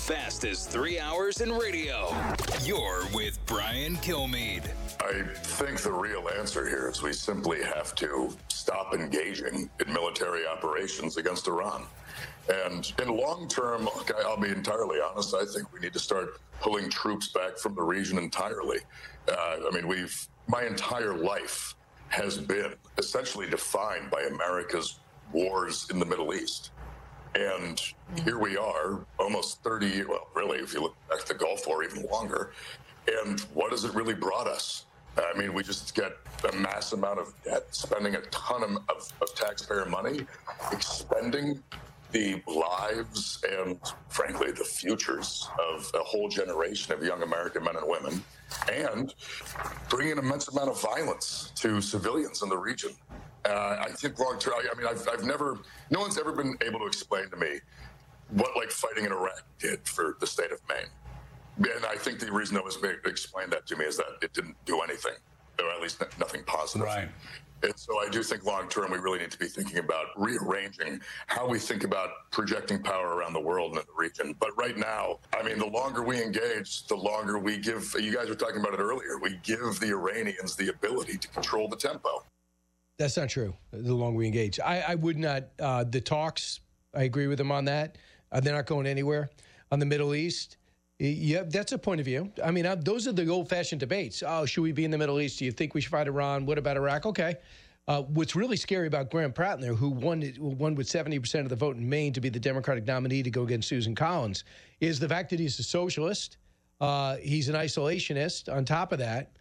fastest 3 hours in radio. You're with Brian Kilmeade. I think the real answer here is we simply have to stop engaging in military operations against Iran. And in long term, I'll be entirely honest, I think we need to start pulling troops back from the region entirely. My entire life has been essentially defined by America's wars in the Middle East. And here we are, almost 30 years, well, really, if you look back at the Gulf War, even longer. And what has it really brought us? I mean, we just get a mass amount of debt, spending a ton of taxpayer money, expending the lives and, frankly, the futures of a whole generation of young American men and women, and bringing an immense amount of violence to civilians in the region. I think long term, no one's ever been able to explain to me what fighting in Iraq did for the state of Maine. And I think the reason no one's explained that to me is that it didn't do anything, or at least nothing positive. Right. And so I do think long term we really need to be thinking about rearranging how we think about projecting power around the world and in the region. But right now, the longer we engage, the longer we give, you guys were talking about it earlier, we give the Iranians the ability to control the tempo. That's not true, the longer we engage. I would not, the talks, I agree with them on that. They're not going anywhere. On the Middle East, yeah, that's a point of view. Those are the old-fashioned debates. Oh, should we be in the Middle East? Do you think we should fight Iran? What about Iraq? Okay. What's really scary about Graham Prattner, who won with 70% of the vote in Maine to be the Democratic nominee to go against Susan Collins, is the fact that he's a socialist. He's an isolationist on top of that.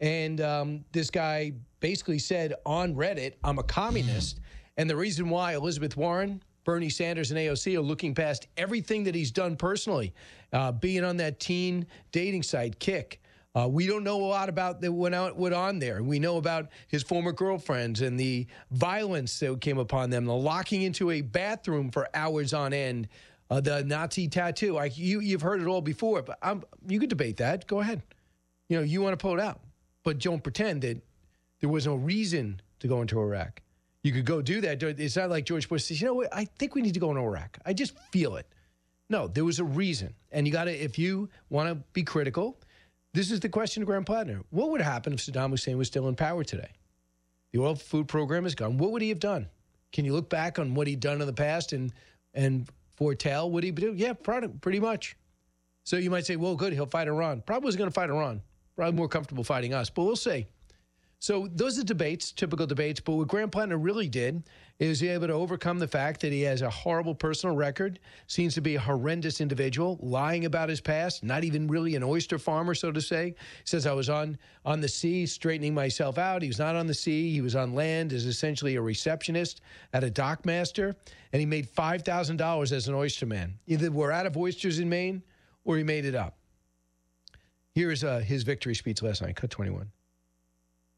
And this guy basically said on Reddit, I'm a communist. And the reason why Elizabeth Warren, Bernie Sanders, and AOC are looking past everything that he's done personally, being on that teen dating site, Kick. We don't know a lot about what went on there. We know about his former girlfriends and the violence that came upon them, the locking into a bathroom for hours on end, the Nazi tattoo. You've heard it all before, but you could debate that. Go ahead. You want to pull it out. But don't pretend that there was no reason to go into Iraq. You could go do that. It's not like George Bush says, what, I think we need to go into Iraq. I just feel it. No, there was a reason. And you got to, if you want to be critical, this is the question to Graham Plattner. What would happen if Saddam Hussein was still in power today? The oil food program is gone. What would he have done? Can you look back on what he'd done in the past and foretell what he'd do? Yeah, pretty much. So you might say, well, good, he'll fight Iran. Probably was going to fight Iran. Probably more comfortable fighting us, but we'll see. So those are debates, typical debates. But what Graham Plattner really did is he able to overcome the fact that he has a horrible personal record, seems to be a horrendous individual, lying about his past, not even really an oyster farmer, so to say. He says, I was on the sea straightening myself out. He was not on the sea. He was on land as essentially a receptionist at a dockmaster. And he made $5,000 as an oysterman. Either we're out of oysters in Maine or he made it up. Here is his victory speech last night, cut 21.